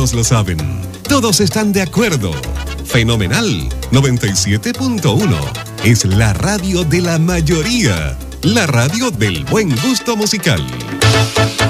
todos lo saben. Todos están de acuerdo. Fenomenal. 97.1. Es la radio de la mayoría. La radio del buen gusto musical.